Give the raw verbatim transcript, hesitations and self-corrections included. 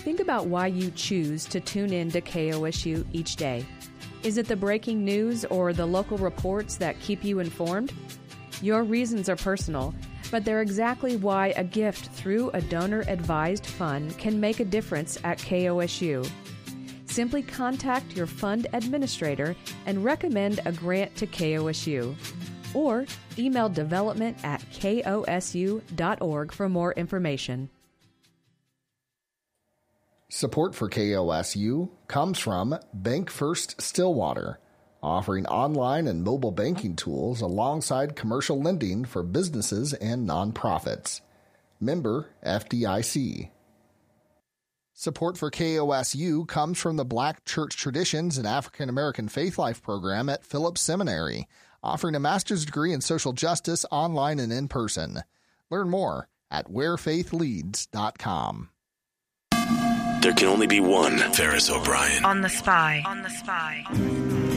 Think about why you choose to tune in to K O S U each day. Is it the breaking news or the local reports that keep you informed? Your reasons are personal, but they're exactly why a gift through a donor-advised fund can make a difference at K O S U. Simply contact your fund administrator and recommend a grant to K O S U. Or email development at K O S U dot org for more information. Support for K O S U comes from Bank First Stillwater, offering online and mobile banking tools alongside commercial lending for businesses and nonprofits. Member F D I C. Support for K O S U comes from the Black Church Traditions and African American Faith Life program at Phillips Seminary, offering a master's degree in social justice online and in person. Learn more at where faith leads dot com. There can only be one Ferris O'Brien. On the Spy. On the Spy.